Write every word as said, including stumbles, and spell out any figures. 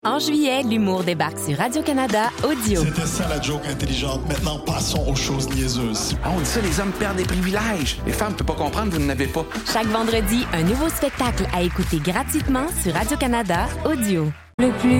En juillet, l'humour débarque sur Radio-Canada Audio. C'était ça la joke intelligente. Maintenant, passons aux choses niaiseuses. Ah, on dit ça, les hommes perdent des privilèges. Les femmes ne peuvent pas comprendre, vous n'en avez pas. Chaque vendredi, un nouveau spectacle à écouter gratuitement sur Radio-Canada Audio. Le plus